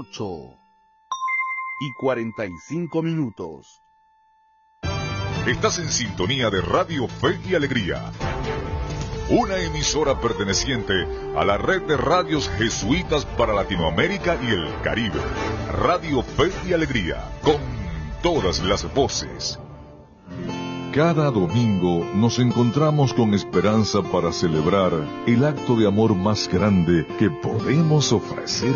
8:45. Estás en sintonía de Radio Fe y Alegría, una emisora perteneciente a la red de radios jesuitas para Latinoamérica y el Caribe. Radio Fe y Alegría, con todas las voces. Cada domingo nos encontramos con esperanza para celebrar el acto de amor más grande que podemos ofrecer